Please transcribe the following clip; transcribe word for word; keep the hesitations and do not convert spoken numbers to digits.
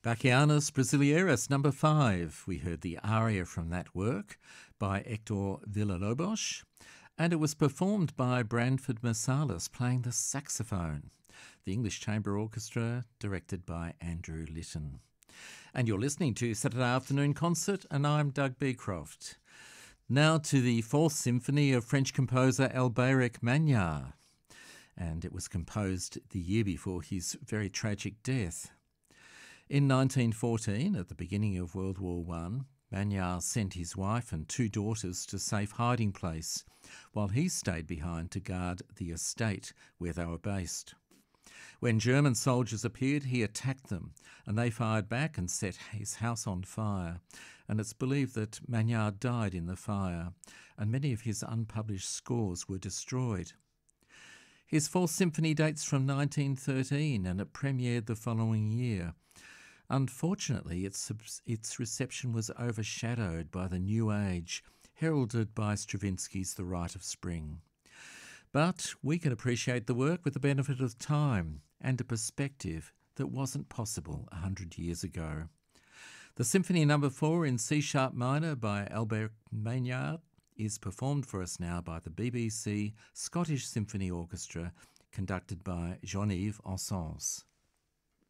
Bachianas Brasileiras, number five. We heard the aria from that work by Hector Villa-Lobos, and it was performed by Branford Marsalis playing the saxophone. The English Chamber Orchestra, directed by Andrew Litton. And you're listening to Saturday Afternoon Concert, and I'm Doug Beecroft. Now to the Fourth Symphony of French composer Albéric Magnard, and it was composed the year before his very tragic death. In nineteen fourteen, at the beginning of World War One, Magnard sent his wife and two daughters to safe hiding place, while he stayed behind to guard the estate where they were based. When German soldiers appeared, he attacked them, and they fired back and set his house on fire, and it's believed that Magnard died in the fire, and many of his unpublished scores were destroyed. His Fourth Symphony dates from nineteen thirteen, and it premiered the following year. Unfortunately, its, its reception was overshadowed by the New Age, heralded by Stravinsky's The Rite of Spring. But we can appreciate the work with the benefit of time and a perspective that wasn't possible a hundred years ago. The Symphony Number Four in C-sharp minor by Albéric Magnard is performed for us now by the B B C Scottish Symphony Orchestra, conducted by Jean-Yves Ensens.